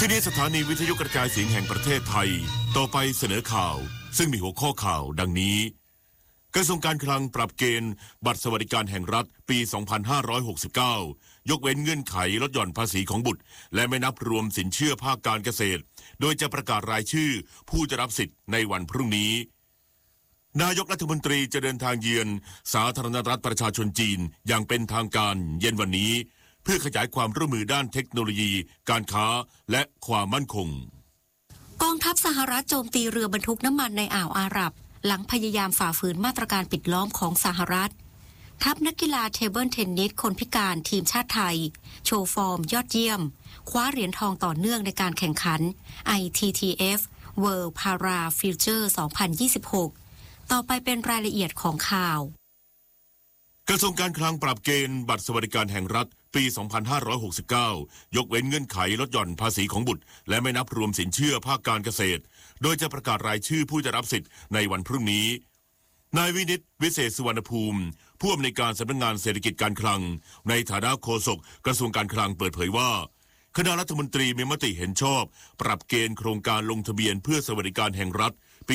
ที่นี่สถานีวิทยุกระจายเสียงแห่งประเทศไทยต่อไปเสนอข่าวซึ่งมีหัวข้อข่าวดังนี้กระทรวงการคลังปรับเกณฑ์บัตรสวัสดิการแห่งรัฐปี 2569 ยกเว้นเงื่อนไขลดหย่อนภาษีของบุตรและไม่นับรวมสินเชื่อภาคการเกษตรโดยจะประกาศรายชื่อผู้จะรับสิทธิ์ในวันพรุ่งนี้นายกรัฐมนตรีจะเดินทางเยือนสาธารณรัฐประชาชนจีนอย่างเป็นทางการเย็นวันนี้เพื่อขยายความร่วมมือด้านเทคโนโลยีการค้าและความมั่นคงกองทัพสหรัฐโจมตีเรือบรรทุกน้ำมันในอ่าวอาหรับหลังพยายามฝ่าฝืนมาตรการปิดล้อมของสหรัฐทัพนักกีฬาเทเบิลเทนนิสคนพิการทีมชาติไทยโชว์ฟอร์มยอดเยี่ยมคว้าเหรียญทองต่อเนื่องในการแข่งขัน ITTF World Para Future 2026 ต่อไปเป็นรายละเอียดของข่าวกระทรวงการคลังปรับเกณฑ์บัตรสวัสดิการแห่งรัฐปี 2569 ยกเว้นเงื่อนไขลดหย่อนภาษีของบุตรและไม่นับรวมสินเชื่อภาคการเกษตรโดยจะประกาศรายชื่อผู้จะรับสิทธิ์ในวันพรุ่งนี้นายวินิตวิเศษสุวรรณภูมิผู้อำนวยการสำนักงานเศรษฐกิจการคลังในฐานะโฆษกกระทรวงการคลังเปิดเผยว่าคณะรัฐมนตรีมีมติเห็นชอบปรับเกณฑ์โครงการลงทะเบียนเพื่อสวัสดิการแห่งรัฐปี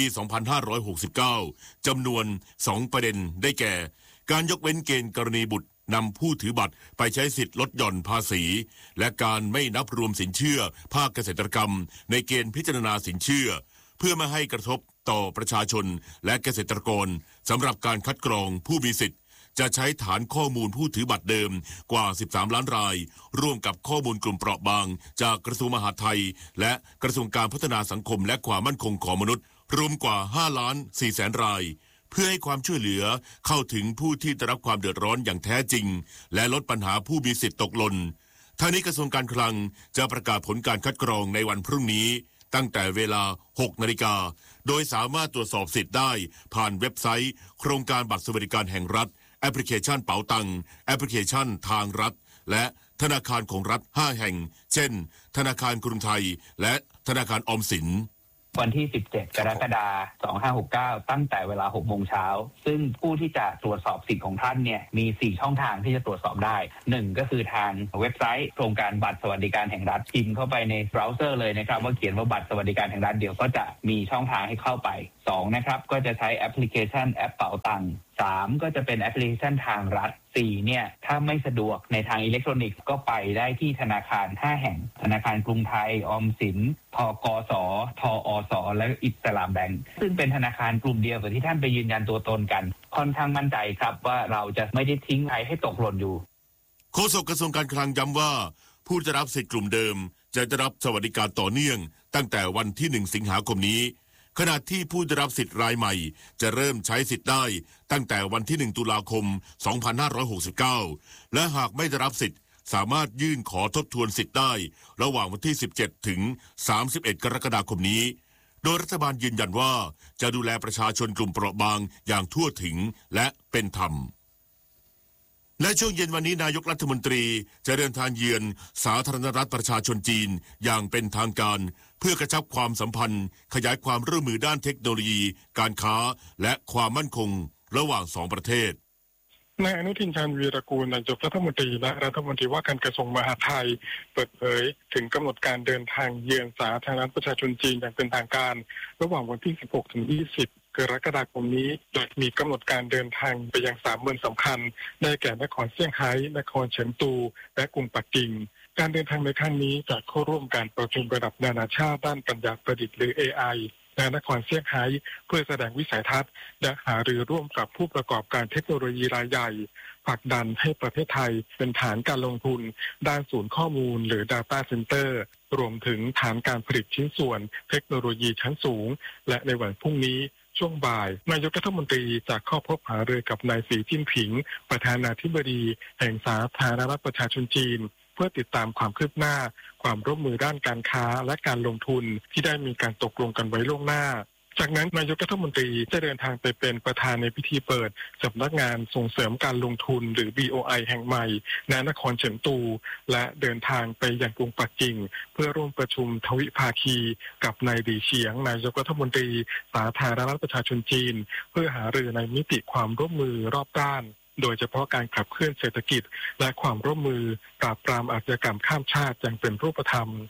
2569 จำนวน 2 ประเด็นได้แก่การยกเว้นเกณฑ์กรณีบุตรนำผู้ถือบัตรไปใช้สิทธิ์ลดหย่อนภาษีและการไม่นับรวมสินเชื่อภาคเกษตรกรรมในเกณฑ์พิจารณาสินเชื่อเพื่อไม่ให้กระทบต่อประชาชนและเกษตรกรสำหรับการคัดกรองผู้มีสิทธิ์จะใช้ฐานข้อมูลผู้ถือบัตรเดิมกว่า 13 ล้านรายร่วมกับข้อมูลกลุ่มเปราะบางจากกระทรวงมหาดไทยและกระทรวงการพัฒนาสังคมและความมั่นคงของมนุษย์รวมกว่า 5 ล้าน 4 แสนรายเพื่อให้ความช่วยเหลือเข้าถึงผู้ที่ได้รับความเดือดร้อนอย่างแท้จริงและลดปัญหาผู้มีสิทธิ์ตกหล่นทางนี้กระทรวงการคลังจะประกาศผลการคัดกรองในวันพรุ่งนี้ตั้งแต่เวลา 6 นาฬิกาโดยสามารถตรวจสอบสิทธิ์ได้ผ่านเว็บไซต์โครงการบัตรสวัสดิการแห่งรัฐแอปพลิเคชันเป๋าตังแอปพลิเคชันทางรัฐและธนาคารของรัฐ 5 แห่งเช่นธนาคารกรุงไทยและธนาคารออมสินวันที่ 17 กรกฎาคม 2569 ตั้งแต่เวลา 6 โมงเช้าซึ่งผู้ที่จะตรวจสอบสิทธิ์ของท่านเนี่ยมี 4 ช่องทางที่จะตรวจสอบได้ 1 ก็คือทางเว็บไซต์โครงการบัตรสวัสดิการแห่งรัฐพิมพ์เข้าไปในเบราว์เซอร์เลยนะครับว่าเขียนว่าบัตรสวัสดิการแห่งรัฐเดี๋ยวก็จะมีช่องทางให้เข้าไป 2 นะครับก็จะใช้แอปพลิเคชันแอปเป๋าตังค์3 ก็จะเป็นแอปพลิเคชันทางรัฐ4เนี่ยถ้าไม่สะดวกในทางอิเล็กทรอนิกส์ก็ไปได้ที่ธนาคาร 5 แห่งธนาคารกรุงไทยออมสินธกสทอสและอิสลามแบงก์ซึ่งเป็นธนาคารกลุ่มเดียวกับที่ท่านไปยืนยันตัวตนกันค่อนข้างมั่นใจครับว่าเราจะไม่ได้ทิ้งใครให้ตกหล่นอยู่โฆษกกระทรวงการคลังย้ำว่าผู้จะรับสิทธิ์กลุ่มเดิมจะได้รับสวัสดิการต่อเนื่องตั้งแต่วันที่ 1 สิงหาคมนี้ขณะที่ผู้ได้รับสิทธิ์รายใหม่จะเริ่มใช้สิทธิ์ได้ตั้งแต่วันที่ 1 ตุลาคม 2569 และหากไม่ได้รับสิทธิ์สามารถยื่นขอทบทวนสิทธิ์ได้ระหว่างวันที่ 17 ถึง 31 กรกฎาคมนี้โดยรัฐบาลยืนยันว่าจะดูแลประชาชนกลุ่มเปราะบางอย่างทั่วถึงและเป็นธรรมและช่วงเย็นวันนี้นายกรัฐมนตรีจะเดินทางเยือนสาธารณรัฐประชาชนจีนอย่างเป็นทางการเพื่อกระชับความสัมพันธ์ขยายความร่วมมือด้านเทคโนโลยีการค้าและความมั่นคงระหว่าง2 ประเทศนายอนุทินชาญวีรกูลนายกรัฐมนตรีและรัฐมนตรีว่าการกระทรวงมหาดไทยเปิดเผยถึงกำหนดการเดินทางเยือนสาธารณรัฐประชาชนจีนอย่างเป็นทางการระหว่างวันที่ 16 ถึง 20 กรกฎาคมนี้โดยมีกำหนดการเดินทางไปยัง3 เมืองสำคัญได้แก่นครเซี่ยงไฮ้นครเฉิงตูและกรุงปักกิ่งการเดินทางในครั้งนี้จะเข้าร่วมการประชุมระดับนานาชาติด้านปัญญาประดิษฐ์หรือ AI ในนครเซี่ยงไฮ้เพื่อแสดงวิสัยทัศน์และหารือร่วมกับผู้ประกอบการเทคโนโลยีรายใหญ่ผลักดันให้ประเทศไทยเป็นฐานการลงทุนด้านศูนย์ข้อมูลหรือ Data Center รวมถึงฐานการผลิตชิ้นส่วนเทคโนโลยีชั้นสูงและในวันพรุ่งนี้ช่วงบ่ายนายกรัฐมนตรีจะเข้าพบหารือกับนายสีจิ้นผิงประธานาธิบดีแห่งสาธารณรัฐประชาชนจีนเพื่อติดตามความคืบหน้าความร่วมมือด้านการค้าและการลงทุนที่ได้มีการตกลงกันไว้ล่วงหน้าจากนั้นนายกรัฐมนตรีจะเดินทางไปเป็นประธานในพิธีเปิดสำนักงานส่งเสริมการลงทุนหรือ BOI แห่งใหม่ณนครเฉิงตูและเดินทางไปยังกรุงปักกิ่งเพื่อร่วมประชุมทวิภาคีกับนายหลี่เฉียงนายกรัฐมนตรีสาธารณรัฐประชาชนจีนเพื่อหารือในมิติความร่วมมือรอบด้านโดยเฉพาะการขับเคลื่อนเศรษฐกิจและความร่วมมือปราบปรามอาชญากรรมข้ามชาติอย่างเป็นรูปธรรม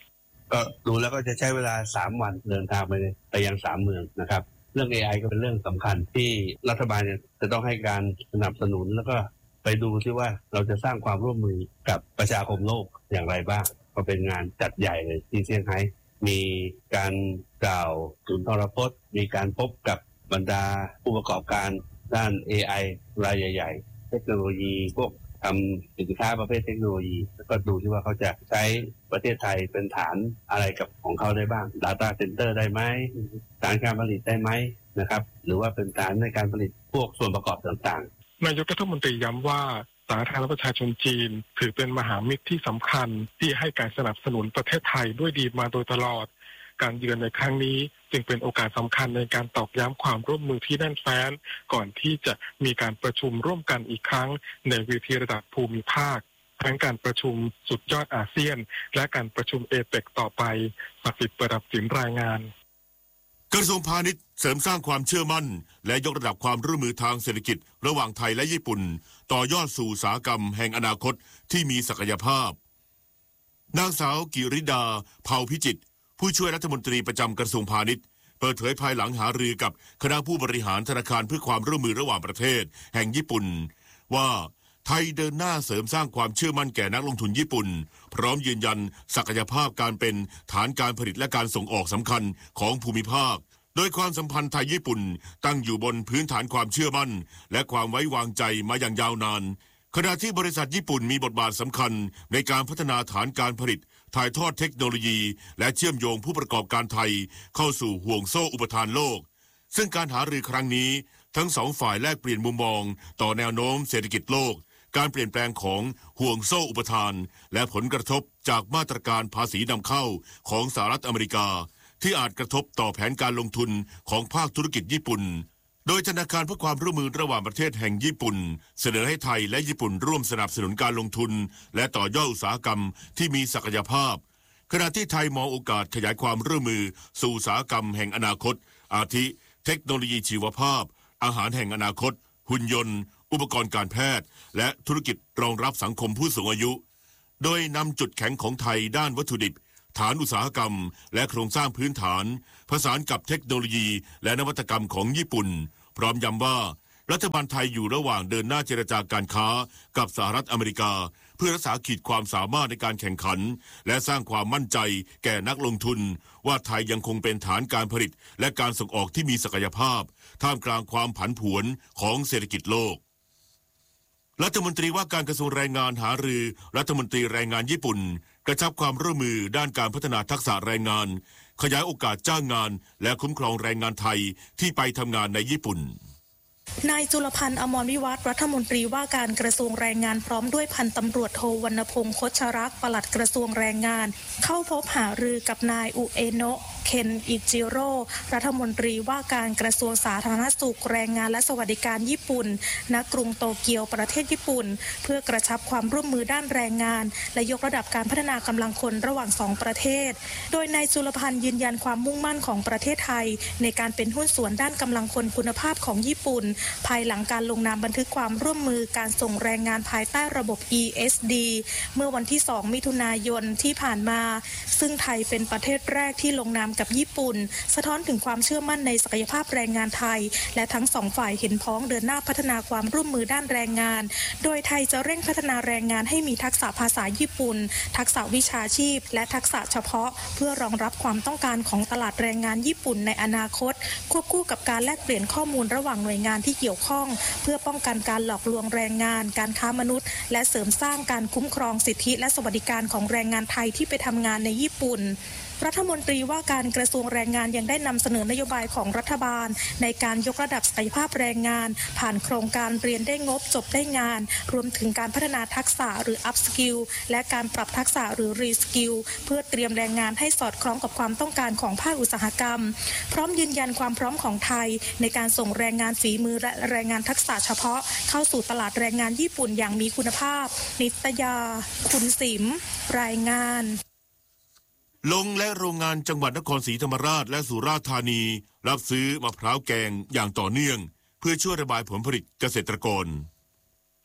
ก็ดูแล้วก็จะใช้เวลา3วันเดินทางไปยัง3เมืองนะครับเรื่อง AI ก็เป็นเรื่องสำคัญที่รัฐบาลเนี่ยจะต้องให้การสนับสนุนแล้วก็ไปดูที่ว่าเราจะสร้างความร่วมมือกับประชาคมโลกอย่างไรบ้างก็เป็นงานจัดใหญ่เลยที่เซี่ยงไฮ้มีการกล่าวสุนทรพจน์มีการพบกับบรรดาผู้ประกอบการด้าน AI รายใหญ่ๆเทคโนโลยีพวกทำสินค้าประเภทเทคโนโลยีแล้วก็ดูที่ว่าเขาจะใช้ประเทศไทยเป็นฐานอะไรกับของเขาได้บ้าง Data Center ได้ไหมฐานการผลิตได้ไหมนะครับหรือว่าเป็นฐานในการผลิตพวกส่วนประกอบต่างๆนายกรัฐมนตรีย้ำว่าสาธารณรัฐประชาชนจีนถือเป็นมหามิตรที่สำคัญที่ให้การสนับสนุนประเทศไทยด้วยดีมาโดยตลอดการเยือนในครั้งนี้จึงเป็นโอกาสสำคัญในการตอกย้ำความร่วมมือที่แน่นแฟ้นก่อนที่จะมีการประชุมร่วมกันอีกครั้งในเวทีระดับภูมิภาคทั้งการประชุมสุดยอดอาเซียนและการประชุมเอเปกต่อไปศักดิ์สิทธิ์ประดับสินรายงานกระทรวงพาณิชย์เสริมสร้างความเชื่อมั่นและยกระดับความร่วมมือทางเศรษฐกิจระหว่างไทยและญี่ปุ่นต่อยอดสู่อุตสาหกรรมแห่งอนาคตที่มีศักยภาพนางสาวกิริดาเผ่าพิจิตรผู้ช่วยรัฐมนตรีประจำกระทรวงพาณิชย์เปิดเผยภายหลังหารือกับคณะผู้บริหารธนาคารเพื่อความร่วมมือระหว่างประเทศแห่งญี่ปุ่นว่าไทยเดินหน้าเสริมสร้างความเชื่อมั่นแก่นักลงทุนญี่ปุ่นพร้อมยืนยันศักยภาพการเป็นฐานการผลิตและการส่งออกสำคัญของภูมิภาคโดยความสัมพันธ์ไทยญี่ปุ่นตั้งอยู่บนพื้นฐานความเชื่อมั่นและความไว้วางใจมาอย่างยาวนานขณะที่บริษัทญี่ปุ่นมีบทบาทสำคัญในการพัฒนาฐานการผลิตถ่ายทอดเทคโนโลยีและเชื่อมโยงผู้ประกอบการไทยเข้าสู่ห่วงโซ่อุปทานโลกซึ่งการหารือครั้งนี้ทั้งสองฝ่ายแลกเปลี่ยนมุมมองต่อแนวโน้มเศรษฐกิจโลกการเปลี่ยนแปลงของห่วงโซ่อุปทานและผลกระทบจากมาตรการภาษีนำเข้าของสหรัฐอเมริกาที่อาจกระทบต่อแผนการลงทุนของภาคธุรกิจญี่ปุ่นโดยธนาคารเพื่อความร่วมมือระหว่างประเทศแห่งญี่ปุ่นเสนอให้ไทยและญี่ปุ่นร่วมสนับสนุนการลงทุนและต่อยอดอุตสาหกรรมที่มีศักยภาพขณะที่ไทยมองโอกาสขยายความร่วมมือสู่อุตสาหกรรมแห่งอนาคตอาทิเทคโนโลยีชีวภาพอาหารแห่งอนาคตหุ่นยนต์อุปกรณ์การแพทย์และธุรกิจรองรับสังคมผู้สูงอายุโดยนำจุดแข็งของไทยด้านวัตถุดิบฐานอุตสาหกรรมและโครงสร้างพื้นฐานผสานกับเทคโนโลยีและนวัตกรรมของญี่ปุ่นพร้อมย้ำว่ารัฐบาลไทยอยู่ระหว่างเดินหน้าเจรจาการค้ากับสหรัฐอเมริกาเพื่อรักษาขีดความสามารถในการแข่งขันและสร้างความมั่นใจแก่นักลงทุนว่าไทยยังคงเป็นฐานการผลิตและการส่งออกที่มีศักยภาพท่ามกลางความผันผวนของเศรษฐกิจโลกรัฐมนตรีว่าการกระทรวงแรงงานหารือรัฐมนตรีแรงงานญี่ปุ่นกระชับความร่วมมือด้านการพัฒนาทักษะแรงงานขยายโอกาสจ้างงานและคุ้มครองแรงงานไทยที่ไปทำงานในญี่ปุ่นนายจุลพันธ์อมรวิวัฒน์รัฐมนตรีว่าการกระทรวงแรงงานพร้อมด้วยพันตำรวจโทวรรณพงษ์คชรักษ์ปลัดกระทรวงแรงงานเข้าพบหารือกับนายอุเอโนะเคนอิจิโร่รัฐมนตรีว่าการกระทรวงสาธารณสุขแรงงานและสวัสดิการญี่ปุ่นณกรุงโตเกียวประเทศญี่ปุ่นเพื่อกระชับความร่วมมือด้านแรงงานและยกระดับการพัฒนากำลังคนระหว่าง2ประเทศโดยนายจุลพันธ์ยืนยันความมุ่งมั่นของประเทศไทยในการเป็นหุ้นส่วนด้านกำลังคนคุณภาพของญี่ปุ่นภายหลังการลงนามบันทึกความร่วมมือการส่งแรงงานภายใต้ระบบ ESD เมื่อวันที่2มิถุนายนที่ผ่านมาซึ่งไทยเป็นประเทศแรกที่ลงนามกับญี่ปุ่นสะท้อนถึงความเชื่อมั่นในศักยภาพแรงงานไทยและทั้งสองฝ่ายเห็นพ้องเดินหน้าพัฒนาความร่วมมือด้านแรงงานโดยไทยจะเร่งพัฒนาแรงงานให้มีทักษะภาษาญี่ปุ่นทักษะวิชาชีพและทักษะเฉพาะเพื่อรองรับความต้องการของตลาดแรงงานญี่ปุ่นในอนาคตควบคู่กับการแลกเปลี่ยนข้อมูลระหว่างหน่วยงานที่เกี่ยวข้องเพื่อป้องกันการหลอกลวงแรงงานการค้ามนุษย์และเสริมสร้างการคุ้มครองสิทธิและสวัสดิการของแรงงานไทยที่ไปทำงานในญี่ปุ่นรัฐมนตรีว่าการกระทรวงแรงงานยังได้นำเสนอนโยบายของรัฐบาลในการยกระดับศักยภาพแรงงานผ่านโครงการเรียนได้งบจบได้งานรวมถึงการพัฒนาทักษะหรือ Up Skill และการปรับทักษะหรือ Re Skill เพื่อเตรียมแรงงานให้สอดคล้องกับความต้องการของภาคอุตสาหกรรมพร้อมยืนยันความพร้อมของไทยในการส่งแรงงานฝีมือและแรงงานทักษะเฉพาะเข้าสู่ตลาดแรงงานญี่ปุ่นอย่างมีคุณภาพนิตยาคุณสิมรายงานลงและโรงงานจังหวัดนครศรีธรรมราชและสุราษฎร์ธานีรับซื้อมะพร้าวแกงอย่างต่อเนื่องเพื่อช่วยระบายผลผลิตเกษตรกร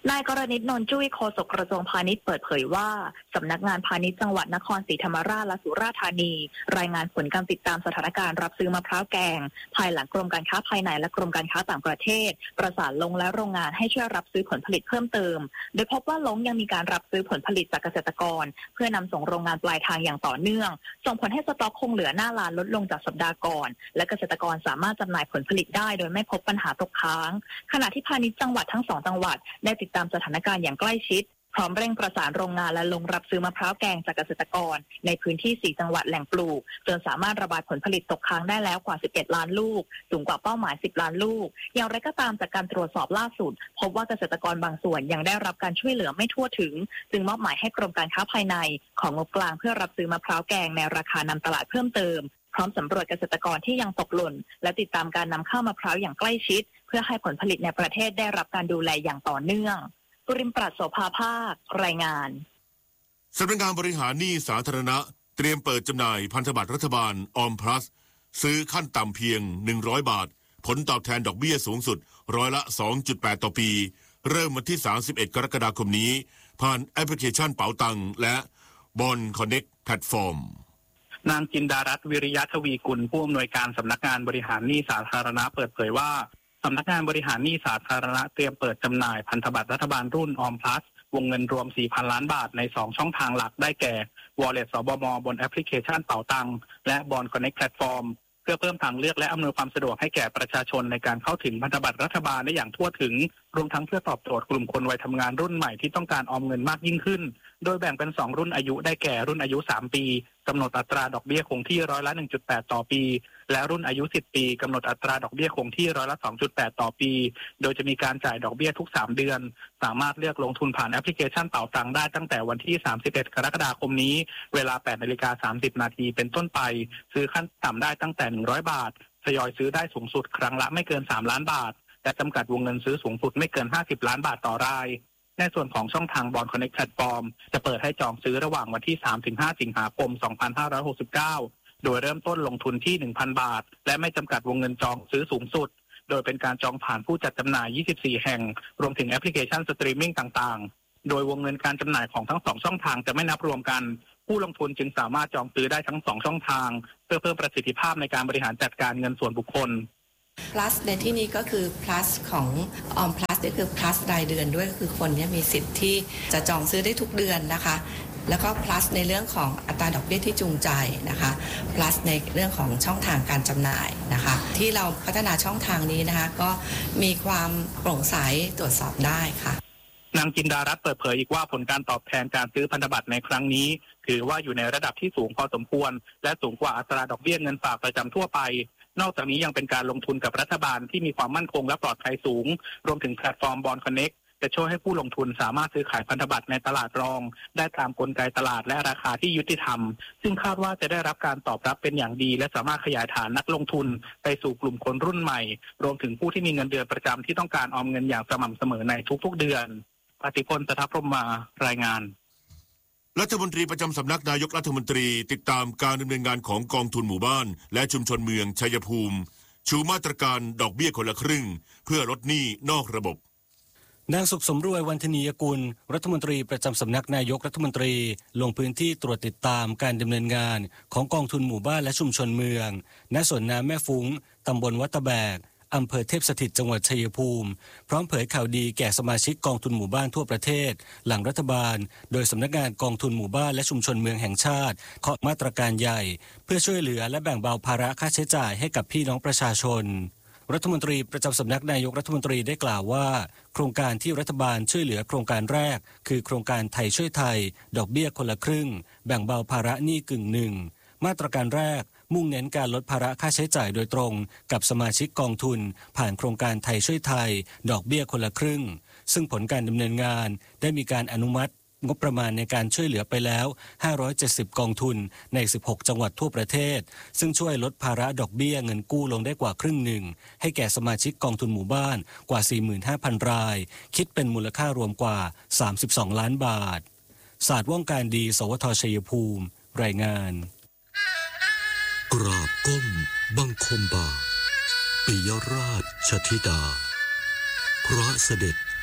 นายกรณิต นนท์จุ้ยโฆษกกระทรวงพาณิชย์เปิดเผยว่าสำนักงานพาณิชย์จังหวัดนครศรีธรรมราชและสุราษฎร์ธานีรายงานผลการติดตามสถานการณ์รับซื้อมะพร้าวแกงภายหลังกรมการค้าภายในและกรมการค้าต่างประเทศประสานลงและโรงงานให้ช่วยรับซื้อผลผลิตเพิ่มเติมโดยพบว่าลงยังมีการรับซื้อผลผลิตจากเกษตรกรเพื่อนำส่งโรงงานปลายทางอย่างต่อเนื่องส่งผลให้สต็อกคงเหลือหน้าร้านลดลงจากสัปดาห์ก่อนและเกษตรกรสามารถจำหน่ายผลผลิตได้โดยไม่พบปัญหาตกค้างขณะที่พาณิชย์จังหวัดทั้ง2จังหวัดได้ติดตามสถานการณ์อย่างใกล้ชิดพร้อมเร่งประสานโรงงานและลงรับซื้อมะพร้าวแกงจากเกษตรกรในพื้นที่4จังหวัดแหล่งปลูกจนสามารถระบายผลผลิตตกค้างได้แล้วกว่า11ล้านลูกสูงกว่าเป้าหมาย10ล้านลูกอย่างไรก็ตามจากการตรวจสอบล่าสุดพบว่าเกษตรกรบางส่วนยังได้รับการช่วยเหลือไม่ทั่วถึงจึงมอบหมายให้กรมการค้าภายในของงบกลางเพื่อรับซื้อมะพร้าวแกงในราคานำตลาดเพิ่มเติมพร้อมสำรวจเกษตรกรที่ยังตกหล่นและติดตามการนำเข้ามะพร้าวอย่างใกล้ชิดเพื่อให้ผลผลิตในประเทศได้รับการดูแลอย่างต่อเนื่องปุริมปรัชโสภาภาครายงานสำนักงานบริหารหนี้สาธารณะเตรียมเปิดจำหน่ายพันธบัตรรัฐบาลออมพลัสซื้อขั้นต่ำเพียง100บาทผลตอบแทนดอกเบี้ยสูงสุดร้อยละ 2.8 ต่อปีเริ่มวันที่31กรกฎาคมนี้ผ่านแอปพลิเคชันเป๋าตังและบอนคอนเน็กแพลตฟอร์มนางจินดารัตน์วิริยะทวีกุลผู้อำนวยการสำนักงานบริหารหนี้สาธารณะเปิดเผยว่าสำนักงานบริหารหนี้สาธารณะเตรียมเปิดจำหน่ายพันธบัตรรัฐบาลรุ่นออมพลัสวงเงินรวม 4,000 ล้านบาทใน2ช่องทางหลักได้แก่ Wallet สบมบนแอปพลิเคชันเป๋าตังและบอนคอนเน็กแพลตฟอร์มเพื่อเพิ่มทางเลือกและอำนวยความสะดวกให้แก่ประชาชนในการเข้าถึงพันธบัตรรัฐบาลได้อย่างทั่วถึงรวมทั้งเพื่อตอบโจทย์กลุ่มคนวัยทำงานรุ่นใหม่ที่ต้องการออมเงินมากยิ่งขึ้นโดยแบ่งเป็น2รุ่นอายุได้แก่รุ่นอายุ3ปีกำหนดอัตราดอกเบี้ยคงที่ร้อยละ 1.8 ต่อปีและรุ่นอายุ10ปีกำหนดอัตราดอกเบี้ยคงที่ร้อยละ 2.8 ต่อปีโดยจะมีการจ่ายดอกเบี้ยทุก3เดือนสามารถเลือกลงทุนผ่านแอปพลิเคชันเป๋าตังได้ตั้งแต่วันที่31กรกฎาคมนี้เวลา 8:30 น.เป็นต้นไปซื้อขั้นต่ำได้ตั้งแต่100บาททยอยซื้อได้สูงสุดครั้งละไม่เกิน3ล้านบาทและจำกัดวงเงินซื้อสูงสุดไม่เกิน50ล้านบาทต่อรายในส่วนของช่องทางบอนคอนเน็กแพลตฟอร์มจะเปิดให้จองซื้อระหว่างวันที่ 3-5 สิงหาคม 2569โดยเริ่มต้นลงทุนที่ 1,000 บาทและไม่จำกัดวงเงินจองซื้อสูงสุดโดยเป็นการจองผ่านผู้จัดจำหน่าย24แห่งรวมถึงแอปพลิเคชันสตรีมมิ่งต่างๆโดยวงเงินการจำหน่ายของทั้ง2ช่องทางจะไม่นับรวมกันผู้ลงทุนจึงสามารถจองซื้อได้ทั้ง2ช่องทางเพื่อเพิ่มประสิทธิภาพในการบริหารจัดการเงินส่วนบุคคล plus ในที่นี้ก็คือ plus ของ ออม plus นี่คือ plus รายเดือนด้วยคือคนนี้มีสิทธิ์ที่จะจองซื้อได้ทุกเดือนนะคะแล้วก็ plus ในเรื่องของอัตราดอกเบี้ยที่จูงใจนะคะ plus ในเรื่องของช่องทางการจำหน่ายนะคะที่เราพัฒนาช่องทางนี้นะคะก็มีความโปร่งใสตรวจสอบได้ค่ะนางจินดารัตน์เปิดเผยอีกว่าผลการตอบแทนการซื้อพันธบัตรในครั้งนี้ถือว่าอยู่ในระดับที่สูงพอสมควรและสูงกว่าอัตราดอกเบี้ยเงินฝากประจำทั่วไปนอกจากนี้ยังเป็นการลงทุนกับรัฐบาลที่มีความมั่นคงและปลอดภัยสูงรวมถึงแพลตฟอร์มบอนคอนเน็กจะช่วยให้ผู้ลงทุนสามารถซื้อขายพันธบัตรในตลาดรองได้ตามกลไกตลาดและราคาที่ยุติธรรมซึ่งคาดว่าจะได้รับการตอบรับเป็นอย่างดีและสามารถขยายฐานนักลงทุนไปสู่กลุ่มคนรุ่นใหม่รวมถึงผู้ที่มีเงินเดือนประจำที่ต้องการออมเงินอย่างสม่ำเสมอในทุกๆเดือนปฏิพล สทัพพรหมารายงานรัฐมนตรีประจำสำนักนายกรัฐมนตรีติดตามการดำเนินงานของกองทุนหมู่บ้านและชุมชนเมืองชัยภูมิชูมาตรการดอกเบี้ยคนละครึ่งเพื่อลดหนี้นอกระบบนางสุขสมรวยวันธนียกุลรัฐมนตรีประจำสำนักนายกรัฐมนตรีลงพื้นที่ตรวจติดตามการดำเนินงานของกองทุนหมู่บ้านและชุมชนเมืองณสวนน้ำแม่ฟุ้งตำบลวัดตะแบกอำเภอเทพสถิตจังหวัดชัยภูมิพร้อมเผยข่าวดีแก่สมาชิกกองทุนหมู่บ้านทั่วประเทศหลังรัฐบาลโดยสำนักงานกองทุนหมู่บ้านและชุมชนเมืองแห่งชาติเคาะมาตรการใหญ่เพื่อช่วยเหลือและแบ่งเบาภาระค่าใช้จ่ายให้กับพี่น้องประชาชนรัฐมนตรีประจำสำนักนายกรัฐมนตรีได้กล่าวว่าโครงการที่รัฐบาลช่วยเหลือโครงการแรกคือโครงการไทยช่วยไทยดอกเบี้ยคนละครึ่งแบ่งเบาภาระหนี้กึ่งหนึ่งมาตรการแรกมุ่งเน้นการลดภาระค่าใช้จ่ายโดยตรงกับสมาชิกกองทุนผ่านโครงการไทยช่วยไทยดอกเบี้ยคนละครึ่งซึ่งผลการดำเนินงานได้มีการอนุมัติงบประมาณในการช่วยเหลือไปแล้ว570กองทุนใน16จังหวัดทั่วประเทศซึ่งช่วยลดภาระดอกเบี้ยเงินกู้ลงได้กว่าครึ่งหนึ่งให้แก่สมาชิกกองทุนหมู่บ้านกว่า 45,000 รายคิดเป็นมูลค่ารวมกว่า32ล้านบาทศาสตร์ว่องการดีสวทชัยภูมิรายงานกราบก้มบังคมบาปิยราชธิดาพระเสด็จ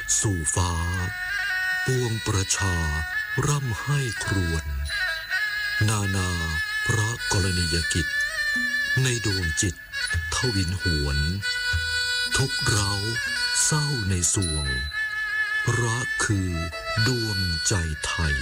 สู่ฟ้าปวงประชาร่ำให้ครวญนานาพระกรณียกิจในดวงจิตทวินหวนทุกเร้าเศร้าในสวงรักคือดวงใจไทย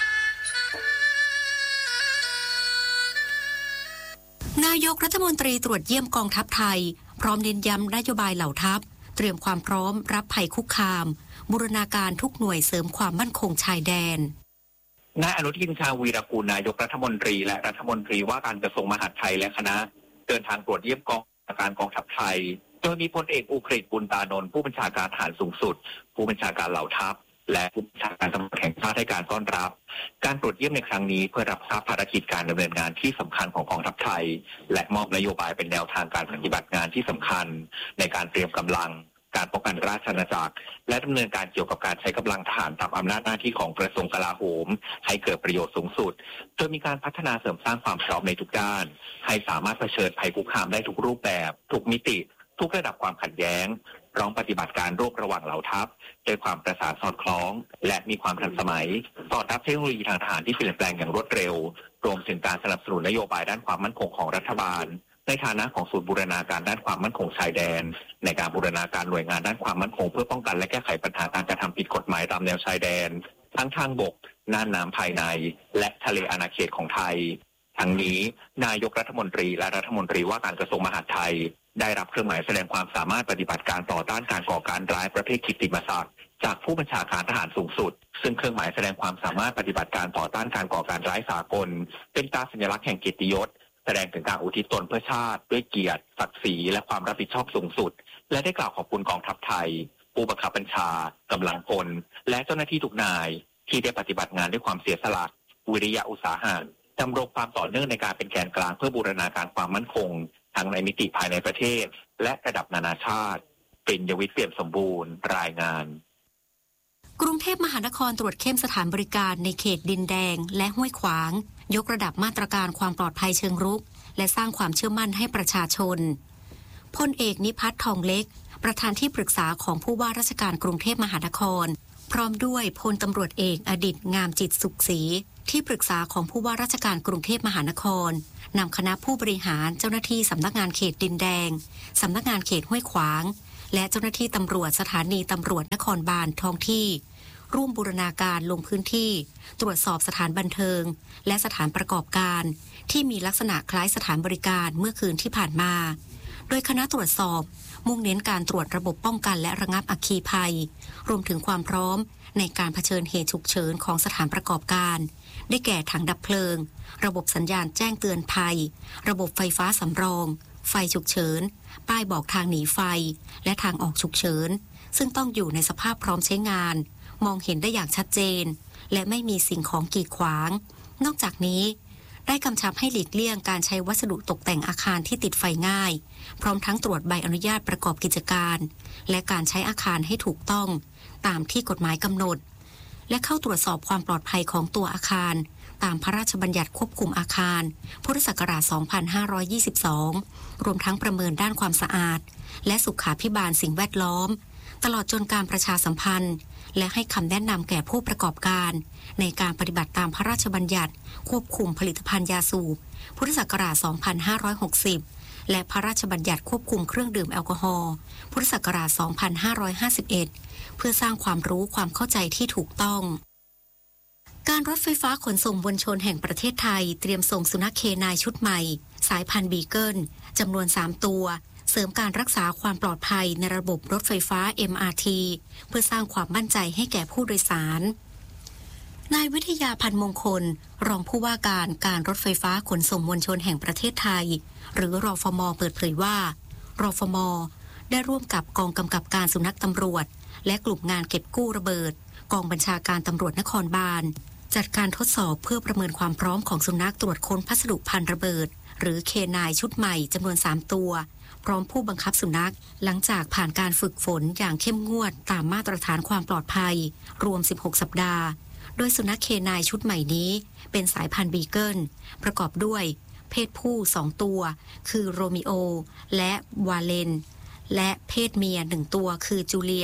นายกรัฐมนตรีตรวจเยี่ยมกองทัพไทยพร้อมเน้นย้ำนโยบายเหล่าทัพเตรียมความพร้อมรับภัยคุกคามบูรณาการทุกหน่วยเสริมความมั่นคงชายแดนนายอนุทินชาญวีรกูลนายกรัฐมนตรีและรัฐมนตรีว่าการกระทรวงมหาดไทยและคณะเดินทางตรวจเยี่ยมกองบัญชาการกองทัพไทยโดยมีพลเอกอุกฤษบุญตานนท์ผู้บัญชาการทหารสูงสุดผู้บัญชาการเหล่าทัพและผู้บัญชาการตำรวจแห่งชาติให้การต้อนรับการตรวจเยี่ยมในครั้งนี้เพื่อรับทราบภารกิจการดำเนินงานที่สำคัญของกองทัพไทยและมอบนโยบายเป็นแนวทางการปฏิบัติงานที่สำคัญในการเตรียมกำลังการป้องกันราชอาณาจักรและดำเนินการเกี่ยวกับการใช้กำลังทหารตามอำนาจหน้าที่ของกระทรวงกลาโหมให้เกิดประโยชน์สูงสุดโดยมีการพัฒนาเสริมสร้างความพร้อมในทุกด้านให้สามารถเผชิญภัยคุกคามได้ทุกรูปแบบทุกมิติทุกระดับความขัดแย้งพร้อมปฏิบัติการร่วมระหว่างเหล่าทัพด้วยความประสานสอดคล้องและมีความทันสมัยต่อรับเทคโนโลยีทางทหารที่เปลี่ยนแปลงอย่างรวดเร็วรวมถึงการสนับสนุนนโยบายด้านความมั่นคงของรัฐบาลในฐานะของศูนย์บูรณาการด้านความมั่นคงชายแดนในการบูรณาการหน่วยงานด้านความมั่นคงเพื่อป้องกันและแก้ไขปัญหาการกระทำผิดกฎหมายตามแนวชายแดนทั้งทางบกน่านน้ำภายในและทะเลอาณาเขตของไทยทั้งนี้นายกรัฐมนตรีและรัฐมนตรีว่าการกระทรวงมหาดไทยได้รับเครื่องหมายแสดงความสามารถปฏิบัติการต่อต้านการก่อการร้ายประเภทกิตติมศักดิ์จากผู้บัญชาการทหารสูงสุดซึ่งเครื่องหมายแสดงความสามารถปฏิบัติการต่อต้านการก่อการร้ายสากลเป็นตราสัญลักษณ์แห่งเกียรติยศแสดงถึงการอุทิศตนเพื่อชาติด้วยเกียรติศักดิ์ศรีและความรับผิดชอบสูงสุดและได้กล่าวขอบคุณกองทัพไทยผู้บังคับบัญชากำลังพลและเจ้าหน้าที่ทุกนายที่ได้ปฏิบัติงานด้วยความเสียสละวิริยะอุตสาหะดำรงความต่อเนื่องในการเป็นแกนกลางเพื่อบูรณาการความมั่นคงทั้งในมิติภายในประเทศและระดับนานาชาติเป็นยวิทย์เปี่ยมสมบูรณ์รายงานกรุงเทพมหานครตรวจเข้มสถานบริการในเขตดินแดงและห้วยขวางยกระดับมาตรการความปลอดภัยเชิงรุกและสร้างความเชื่อมั่นให้ประชาชนพลเอกนิพัฒน์ทองเล็กประธานที่ปรึกษาของผู้ว่าราชการกรุงเทพมหานครพร้อมด้วยพลตำรวจเอกอดิษฐ์งามจิตสุขศรีที่ปรึกษาของผู้ว่าราชการกรุงเทพมหานครนำคณะผู้บริหารเจ้าหน้าที่สำนักงานเขตดินแดงสำนักงานเขตห้วยขวางและเจ้าหน้าที่ตำรวจสถานีตำรวจนครบาลท้องที่ร่วมบูรณาการลงพื้นที่ตรวจสอบสถานบันเทิงและสถานประกอบการที่มีลักษณะคล้ายสถานบริการเมื่อคืนที่ผ่านมาโดยคณะตรวจสอบมุ่งเน้นการตรวจระบบป้องกันและระงับอัคคีภัยรวมถึงความพร้อมในการเผชิญเหตุฉุกเฉินของสถานประกอบการได้แก่ถังดับเพลิงระบบสัญญาณแจ้งเตือนภัยระบบไฟฟ้าสำรองไฟฉุกเฉินป้ายบอกทางหนีไฟและทางออกฉุกเฉินซึ่งต้องอยู่ในสภาพพร้อมใช้งานมองเห็นได้อย่างชัดเจนและไม่มีสิ่งของกีดขวางนอกจากนี้ได้กำชับให้หลีกเลี่ยงการใช้วัสดุตกแต่งอาคารที่ติดไฟง่ายพร้อมทั้งตรวจใบอนุญาตประกอบกิจการและการใช้อาคารให้ถูกต้องตามที่กฎหมายกำหนดและเข้าตรวจสอบความปลอดภัยของตัวอาคารตามพระราชบัญญัติควบคุมอาคารพุทธศักราช 2522 รวมทั้งประเมินด้านความสะอาดและสุขาภิบาลสิ่งแวดล้อมตลอดจนการประชาสัมพันธ์และให้คำแนะนำแก่ผู้ประกอบการในการปฏิบัติตามพระราชบัญญัติควบคุมผลิตภัณฑ์ยาสูบพุทธศักราช 2560 และพระราชบัญญัติควบคุมเครื่องดื่มแอลกอฮอล์พุทธศักราช 2551 เพื่อสร้างความรู้ความเข้าใจที่ถูกต้องการรถไฟฟ้าขนส่งมวลชนแห่งประเทศไทยเตรียมส่งสุนัขเคนายชุดใหม่สายพันธุ์บีเกิลจำนวน 3 ตัวเสริมการรักษาความปลอดภัยในระบบรถไฟฟ้า MRT เพื่อสร้างความมั่นใจให้แก่ผู้โดยสารนายวิทยาพันธ์มงคลรองผู้ว่าการรถไฟฟ้าขนส่งมวลชนแห่งประเทศไทยหรือรฟม.เปิดเผยว่ารฟม.ได้ร่วมกับกองกำกับการสุนัขตำรวจและกลุ่มงานเก็บกู้ระเบิดกองบัญชาการตำรวจนครบาลจัดการทดสอบเพื่อประเมินความพร้อมของสุนัขตรวจค้นพัสดุพันระเบิดหรือเคนายชุดใหม่จำนวน 3 ตัวพร้อมผู้บังคับสุนัขหลังจากผ่านการฝึกฝนอย่างเข้มงวดตามมาตรฐานความปลอดภัยรวม 16 สัปดาห์โดยสุนัขเคนายชุดใหม่นี้เป็นสายพันธุ์บีเกิลประกอบด้วยเพศผู้ 2 ตัวคือโรมิโอและวาเลนและเพศเมีย 1 ตัวคือจูเลีย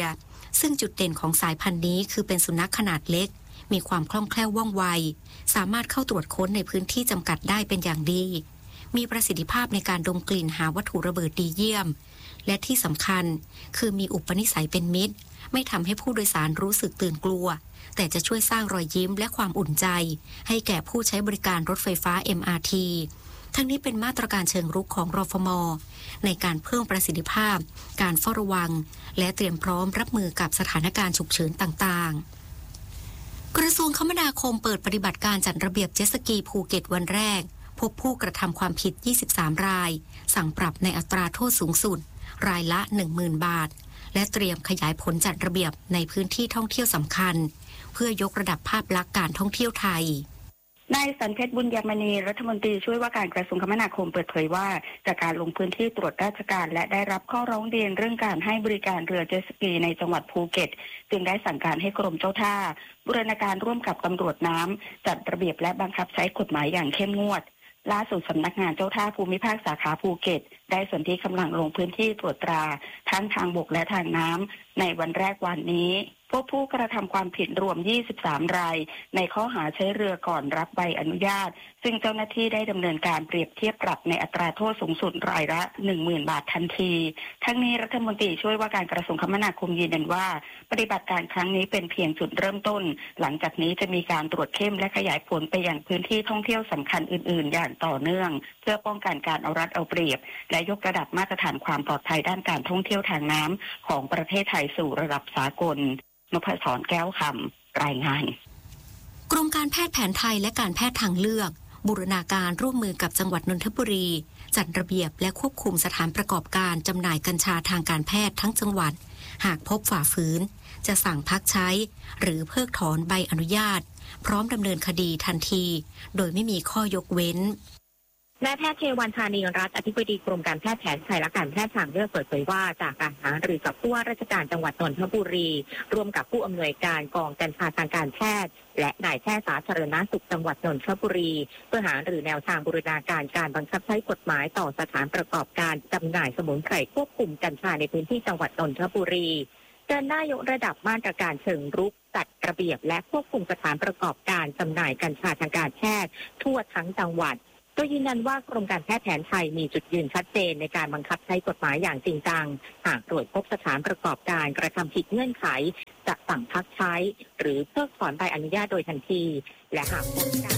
ซึ่งจุดเด่นของสายพันธุ์นี้คือเป็นสุนัขขนาดเล็กมีความคล่องแคล่วว่องไวสามารถเข้าตรวจค้นในพื้นที่จำกัดได้เป็นอย่างดีมีประสิทธิภาพในการดมกลิ่นหาวัตถุระเบิดดีเยี่ยมและที่สำคัญคือมีอุปนิสัยเป็นมิตรไม่ทำให้ผู้โดยสารรู้สึกตื่นกลัวแต่จะช่วยสร้างรอยยิ้มและความอุ่นใจให้แก่ผู้ใช้บริการรถไฟฟ้า MRT ทั้งนี้เป็นมาตรการเชิงรุกของรฟม.ในการเพิ่มประสิทธิภาพการเฝ้าระวังและเตรียมพร้อมรับมือกับสถานการณ์ฉุกเฉินต่างๆกระทรวงคมนาคมเปิดปฏิบัติการจัดระเบียบเจ็ตสกีภูเก็ตวันแรกพบผู้กระทำความผิด23รายสั่งปรับในอัตราโทษสูงสุดรายละ 10,000 บาทและเตรียมขยายผลจัดระเบียบในพื้นที่ท่องเที่ยวสำคัญเพื่อยกระดับภาพลักษณ์การท่องเที่ยวไทยนายสันเพชรบุญยมณีรัฐมนตรีช่วยว่าการกระทรวงคมนาคมเปิดเผยว่าจากการลงพื้นที่ตรวจราชการและได้รับข้อร้องเรียนเรื่องการให้บริการเรือเจ็ตสกีในจังหวัดภูเก็ตจึงได้สั่งการให้กรมเจ้าท่าบูรณาการร่วมกับตำรวจน้ำจัดระเบียบและบังคับใช้กฎหมายอย่างเข้มงวดล่าสุดสำนักงานเจ้าท่าภูมิภาคสาขาภูเก็ตได้ส่วนที่กำลังลงพื้นที่ตรวจตราทั้งทางบกและทางน้ำในวันแรกวันนี้พบผู้กระทำความผิดรวม23รายในข้อหาใช้เรือก่อนรับใบอนุญาตซึ่งเจ้าหน้าที่ได้ดำเนินการเปรียบเทียบปรับในอัตราโทษสูงสุดรายละ 10,000 บาททันทีทั้งนี้รัฐมนตรีช่วยว่าการกระทรวงคมนาคมยืนยันว่าปฏิบัติการครั้งนี้เป็นเพียงจุดเริ่มต้นหลังจากนี้จะมีการตรวจเข้มและขยายผลไปยังพื้นที่ท่องเที่ยวสำคัญอื่นๆอย่างต่อเนื่องเพื่อป้องกันการเอารัดเอาเปรียบและยกระดับมาตรฐานความปลอดภัยด้านการท่องเที่ยวทางน้ำของประเทศไทยสู่ระดับสากลนพศรแก้วคำรายงานกรมการแพทย์แผนไทยและการแพทย์ทางเลือกบูรณาการร่วมมือกับจังหวัดนนทบุรีจัดระเบียบและควบคุมสถานประกอบการจำหน่ายกัญชาทางการแพทย์ทั้งจังหวัดหากพบฝ่าฝืนจะสั่งพักใช้หรือเพิกถอนใบอนุญาตพร้อมดำเนินคดีทันทีโดยไม่มีข้อยกเว้นนายแพทย์เทวันธานีรัตน์อธิบดีกรมการแพทย์แผนไทยและการแพทย์ทางเลือกเปิดเผยว่าจากการหารือกับผู้ว่าราชการจังหวัดนนทบุรีร่วมกับผู้อำนวยการกองกัญชาทางการแพทย์และนายแพทย์สาธารณสุขจังหวัดนนทบุรีเพื่อหารือแนวทางบูรณาการการบังคับใช้กฎหมายต่อสถานประกอบการจำหน่ายสมุนไพรควบคุมกัญชาในพื้นที่จังหวัดนนทบุรีเดินหน้ายกระดับมาตรการเชิงรุกจัดระเบียบและควบคุมสถานประกอบการจำหน่ายกัญชาทางการแพทย์ทั่วทั้งจังหวัดโดยยืนยันว่ากรมการแพทย์แผนไทยมีจุดยืนชัดเจนในการบังคับใช้กฎหมายอย่างจริงจังหากตรวจพบสถานประกอบการกระทำผิดเงื่อนไขจะสั่งพักใช้หรือเพิกถอนใบอนุญาตโดยทันทีและหากพบการ